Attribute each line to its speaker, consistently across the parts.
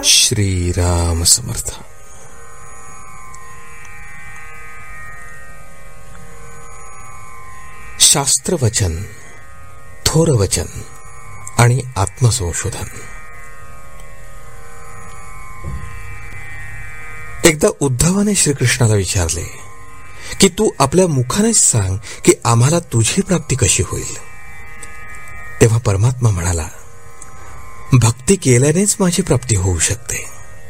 Speaker 1: श्रीराम समर्थ. शास्त्रवचन, थोरवचन आणि आत्मसंशोधन. एकदा उद्धवाने श्रीकृष्णाला विचारले की तू आपल्या मुखानेच सांग की आम्हाला तुझी प्राप्ती कशी होईल. तेव्हा परमात्मा म्हणाला, भक्ती केल्यानेच माझी प्राप्ती होऊ शकते.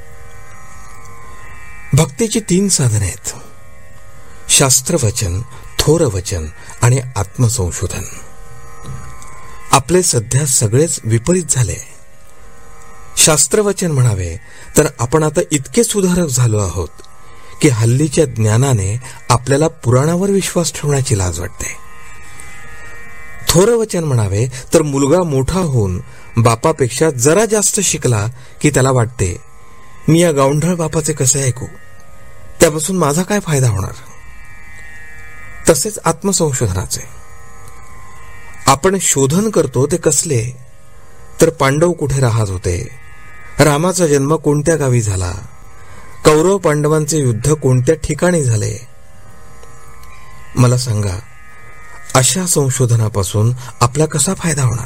Speaker 1: भक्तीची 3 साधने आहेत: शास्त्रवचन, थोरवचन आणि आत्मसंशोधन. आपले सध्या सगळेच विपरीत झाले. शास्त्रवचन म्हणावे तर आपण आता इतके सुधारक झालो आहोत की हल्लीच्या ज्ञानाने आपल्याला पुराणावर विश्वास ठेवण्याची लाज वाटते. थोरवचन म्हणावे तर मुलगा मोठा होऊन बापापेक्षा जरा जास्त शिकला की त्याला वाटते, मी या गावंढळ बापाचे कसे ऐकू, त्यापासून माझा काय फायदा होणार. तसेच आत्मसंशोधनाचे आपण शोधन करतो ते कसले, तर पांडव कुठे राहत होते, रामाचा जन्म कोणत्या गावी झाला, कौरव पांडवांचे युद्ध कोणत्या ठिकाणी झाले. मला सांगा, अशा संशोधनापासून आपला कसा फायदा होणार.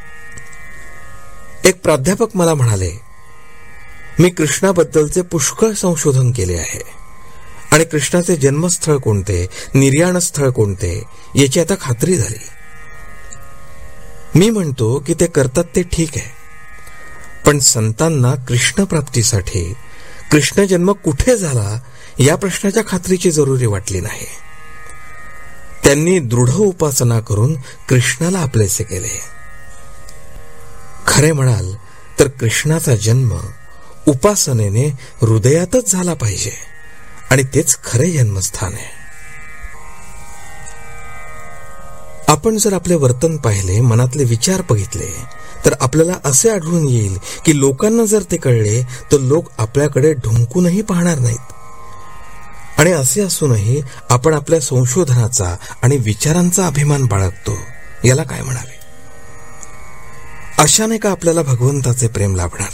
Speaker 1: एक प्राध्यापक मला म्हणाले, मी कृष्णाबद्दलचे पुष्कळ संशोधन केले आहे आणि कृष्णाचे जन्मस्थळ कोणते, निर्याणस्थळ कोणते याची आता खात्री झाली. मी म्हणतो की ते करतात ते ठीक आहे, पण संतांना कृष्ण प्राप्तीसाठी कृष्ण जन्म कुठे झाला या प्रश्नाच्या खात्रीची जरुरी वाटली नाही. त्यांनी दृढ उपासना करून कृष्णाला आपलेसे केले. खरे म्हणाल तर कृष्णाचा जन्म उपासनेने हृदयातच झाला पाहिजे आणि तेच खरे जन्मस्थान आहे. आपण जर आपले वर्तन पाहिले, मनातले विचार बघितले, तर आपल्याला असे आढळून येईल की लोकांना जर ते कळले तर लोक आपल्याकडे ढुंकूनही पाहणार नाहीत. आणि असे असूनही आपण आपल्या संशोधनाचा आणि विचारांचा अभिमान बाळगतो. याला काय म्हणावे. अशाने का आपल्याला भगवंताचे प्रेम लाभणार.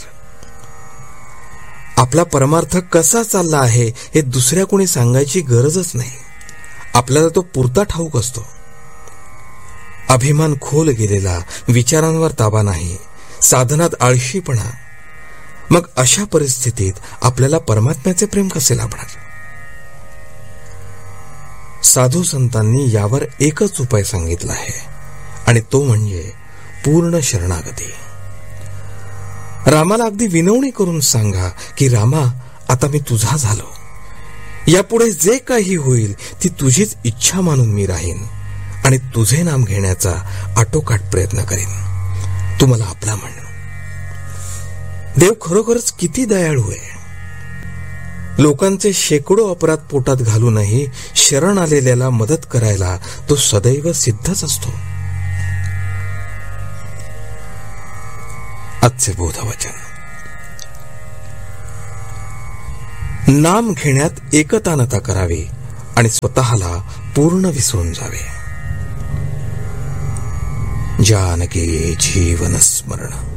Speaker 1: आपला परमार्थ कसा चालला आहे हे दुसऱ्या कोणी सांगायची गरजच नाही. आपल्याला तो पुरता ठाऊक असतो. अभिमान खोल गेलेला, विचारांवर ताबा नाही, साधनात आळशीपणा. मग अशा परिस्थितीत आपल्याला परमात्म्याचे प्रेम कसे लाभणार. साधू संतांनी यावर एकच उपाय सांगितला आहे आणि तो म्हणजे पूर्ण शरणागती. रामाला अगदी विनवणी करून सांगा की रामा, आता मी तुझा झालो. यापुढे जे काही होईल ती तुझीच इच्छा मानून मी राहीन आणि तुझे नाम घेण्याचा आटोकाट प्रयत्न करीन. तू मला आपला म्हण. देव खरोखरच किती दयाळू आहे. लोकांचे शेकडो अपराध पोटात घालूनही शरण आलेल्याला मदत करायला तो सदैव सिद्धच असतो. आजचे बोधवचन. नाम घेण्यात एकतानता करावी आणि स्वतःला पूर्ण विसरून जावे. जानकी जीवन स्मरण.